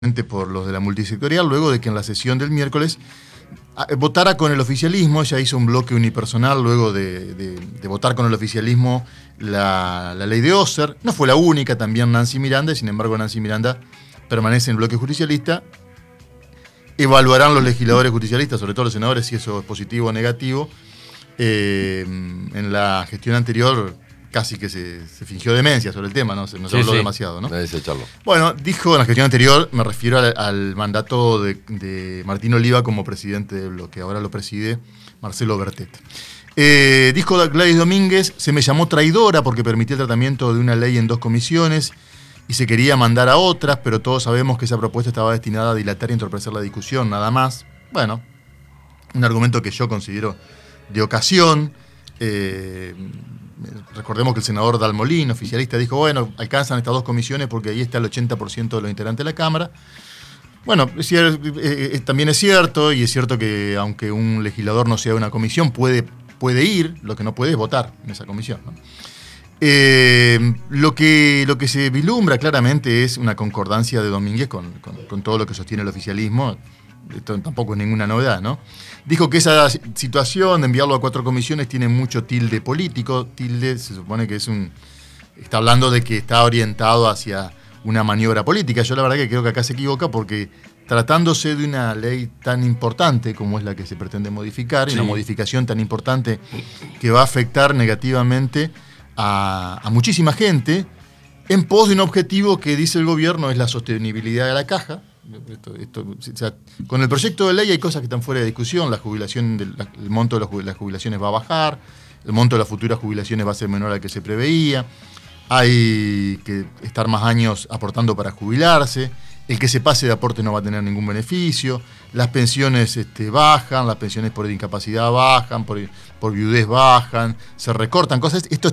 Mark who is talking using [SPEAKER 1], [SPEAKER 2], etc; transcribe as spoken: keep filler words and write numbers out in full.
[SPEAKER 1] por los de la multisectorial, luego de que en la sesión del miércoles votara con el oficialismo. Ella hizo un bloque unipersonal luego de, de, de votar con el oficialismo la, la ley de Oser. No fue la única, también Nancy Miranda, y sin embargo Nancy Miranda permanece en el bloque justicialista. Evaluarán los legisladores justicialistas, sobre todo los senadores, si eso es positivo o negativo. Eh, en la gestión anterior casi que se, se fingió demencia sobre el tema, no se, no se sí, habló sí. demasiado, ¿no? Bueno, dijo en la gestión anterior, me refiero al, al mandato de, de Martín Oliva como presidente del bloque, ahora lo preside Marcelo Bertet. Eh, dijo Gladys Domínguez, se me llamó traidora porque permití el tratamiento de una ley en dos comisiones y se quería mandar a otras, pero todos sabemos que esa propuesta estaba destinada a dilatar y entorpecer la discusión, nada más. Bueno, un argumento que yo considero de ocasión. Eh, recordemos que el senador Dalmolín, oficialista, dijo, bueno, alcanzan estas dos comisiones porque ahí está el ochenta por ciento de los integrantes de la Cámara. Bueno, es, es, también es cierto, y es cierto que aunque un legislador no sea una comisión, puede, puede ir, lo que no puede es votar en esa comisión, ¿no? Eh, lo, que, lo que se vislumbra claramente es una concordancia de Domínguez con, con, con todo lo que sostiene el oficialismo. Esto tampoco es ninguna novedad, ¿no? Dijo que esa situación de enviarlo a cuatro comisiones tiene mucho tilde político. Tilde se supone que es un... Está hablando de que está orientado hacia una maniobra política. Yo la verdad que creo que acá se equivoca porque tratándose de una ley tan importante como es la que se pretende modificar, sí. y una modificación tan importante que va a afectar negativamente a, a muchísima gente, en pos de un objetivo que dice el gobierno es la sostenibilidad de la caja. Esto, esto, o sea, con el proyecto de ley hay cosas que están fuera de discusión. La jubilación del, la, el monto de las jubilaciones va a bajar, el monto de las futuras jubilaciones va a ser menor al que se preveía, hay que estar más años aportando para jubilarse, el que se pase de aporte no va a tener ningún beneficio, las pensiones este, bajan, las pensiones por incapacidad bajan, por, por viudez bajan, se recortan cosas. Esto